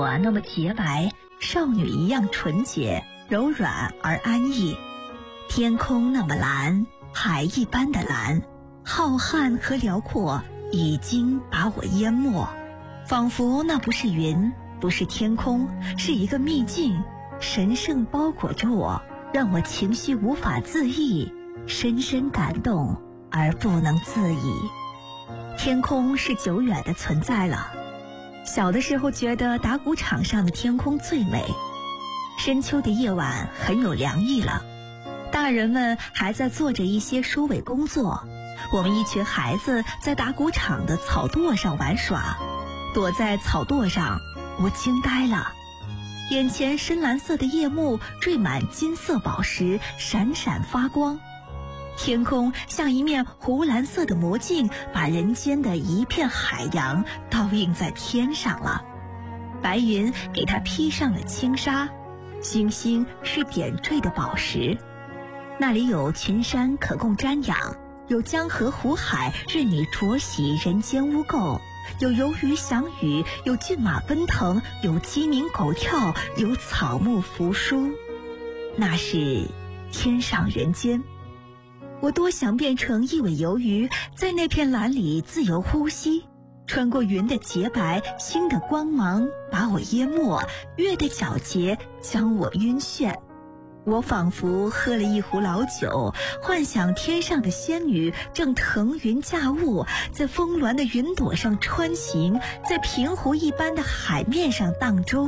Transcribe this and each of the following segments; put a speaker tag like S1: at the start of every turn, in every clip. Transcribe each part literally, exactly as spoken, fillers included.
S1: 朵那么洁白，少女一样纯洁、柔软而安逸。天空那么蓝，海一般的蓝，浩瀚和辽阔已经把我淹没，仿佛那不是云，不是天空，是一个秘境，神圣包裹着我，让我情绪无法自抑，深深感动而不能自已。天空是久远的存在了，小的时候觉得打谷场上的天空最美，深秋的夜晚很有凉意了，大人们还在做着一些收尾工作，我们一群孩子在打谷场的草垛上玩耍，躲在草垛上，我惊呆了，眼前深蓝色的夜幕缀满金色宝石，闪闪发光，天空像一面湖蓝色的魔镜，把人间的一片海洋倒映在天上了。白云给它披上了轻纱，星星是点缀的宝石。那里有群山可供瞻仰，有江河湖海任你濯洗人间污垢，有游鱼翔雨，有骏马奔腾，有鸡鸣狗跳，有草木扶疏。那是天上人间。我多想变成一尾游鱼，在那片蓝里自由呼吸，穿过云的洁白，星的光芒把我淹没，月的皎洁将我晕眩。我仿佛喝了一壶老酒，幻想天上的仙女正腾云驾雾，在峰峦的云朵上穿行，在平湖一般的海面上荡舟。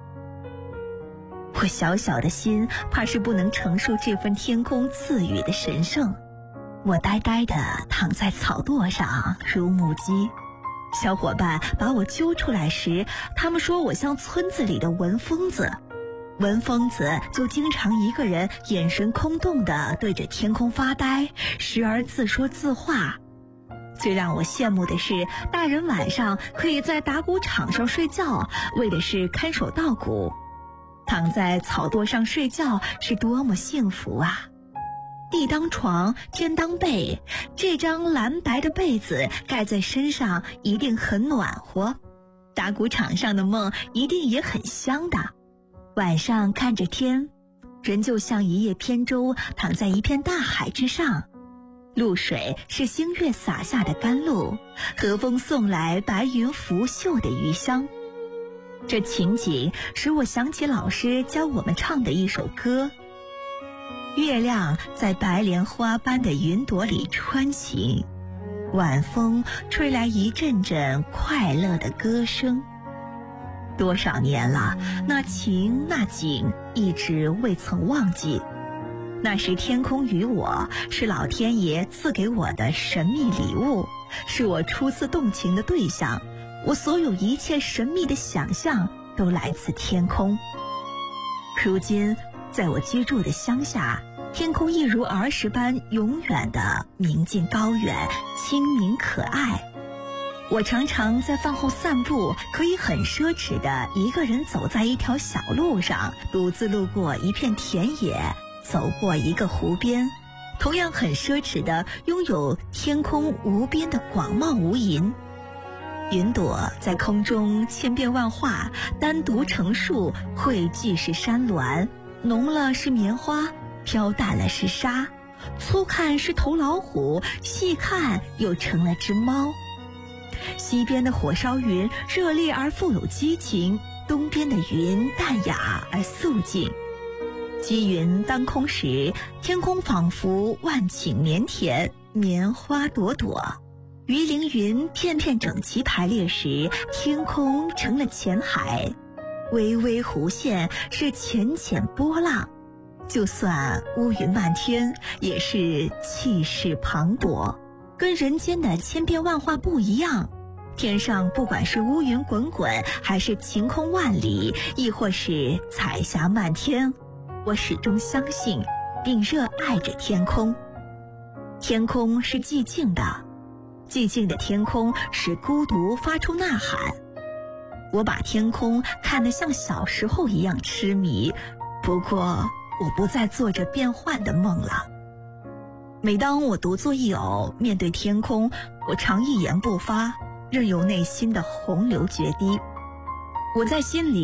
S1: 我小小的心怕是不能承受这份天空赐予的神圣，我呆呆地躺在草垛上如母鸡。小伙伴把我揪出来时，他们说我像村子里的文疯子。文疯子就经常一个人眼神空洞地对着天空发呆，时而自说自话。最让我羡慕的是，大人晚上可以在打谷场上睡觉，为的是看守稻谷。躺在草垛上睡觉是多么幸福啊！地当床，天当被，这张蓝白的被子盖在身上一定很暖和，打谷场上的梦一定也很香的。晚上看着天，人就像一叶扁舟躺在一片大海之上，露水是星月洒下的甘露，和风送来白云拂袖的余香。这情景使我想起老师教我们唱的一首歌，月亮在白莲花般的云朵里穿行，晚风吹来一阵阵快乐的歌声。多少年了，那情那景一直未曾忘记。那时天空与我是老天爷赐给我的神秘礼物，是我初次动情的对象，我所有一切神秘的想象都来自天空。如今在我居住的乡下，天空一如儿时般永远的明净高远，清明可爱。我常常在饭后散步，可以很奢侈的一个人走在一条小路上，独自路过一片田野，走过一个湖边，同样很奢侈的拥有天空无边的广袤无垠。云朵在空中千变万化，单独成树，汇聚是山峦，浓了是棉花，飘淡了是沙，粗看是头老虎，细看又成了只猫。西边的火烧云热烈而富有激情，东边的云淡雅而肃静。积云当空时，天空仿佛万顷棉田，棉花朵朵。鱼鳞云片片整齐排列时，天空成了浅海，微微弧线是浅浅波浪。就算乌云漫天，也是气势磅礴，跟人间的千变万化不一样。天上不管是乌云滚滚，还是晴空万里，亦或是彩霞漫天，我始终相信并热爱着天空。天空是寂静的，寂静的天空使孤独发出呐喊。我把天空看得像小时候一样痴迷，不过我不再做着变幻的梦了。每当我独坐一偶，面对天空，我常一言不发，任由内心的洪流决堤。我在心里